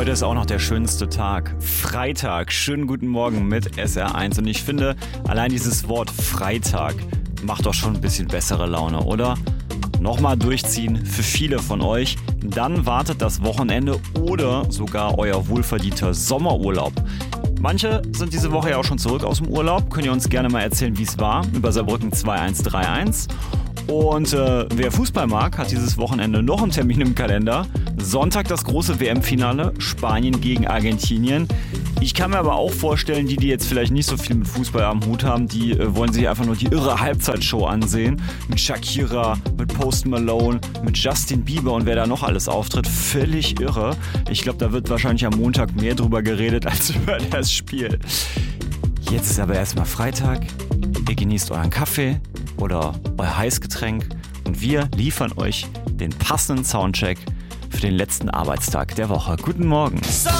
Heute ist auch noch der schönste Tag. Freitag. Schönen guten Morgen mit SR1. Und ich finde, allein dieses Wort Freitag macht doch schon ein bisschen bessere Laune, oder? Nochmal durchziehen für viele von euch. Dann wartet das Wochenende oder sogar euer wohlverdienter Sommerurlaub. Manche sind diese Woche ja auch schon zurück aus dem Urlaub. Könnt ihr uns gerne mal erzählen, wie es war, über Saarbrücken 2131. Und wer Fußball mag, hat dieses Wochenende noch einen Termin im Kalender. Sonntag das große WM-Finale, Spanien gegen Argentinien. Ich kann mir aber auch vorstellen, die jetzt vielleicht nicht so viel mit Fußball am Hut haben, die wollen sich einfach nur die irre Halbzeitshow ansehen. Mit Shakira, mit Post Malone, mit Justin Bieber und wer da noch alles auftritt. Völlig irre. Ich glaube, da wird wahrscheinlich am Montag mehr drüber geredet als über das Spiel. Jetzt ist aber erstmal Freitag. Ihr genießt euren Kaffee oder euer Heißgetränk und wir liefern euch den passenden Soundcheck für den letzten Arbeitstag der Woche. Guten Morgen.